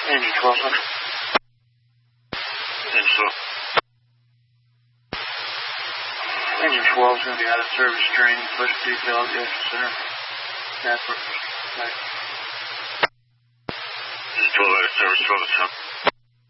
Engine 1200. Engine 12 is going to be out of service training. Push detail at the extra center. Casper. Engine 12 out of service, 12 is up.